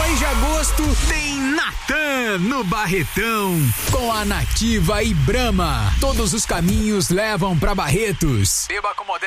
de agosto tem Natan no Barretão. Com a Nativa e Brahma, todos os caminhos levam pra Barretos. Beba com moderação.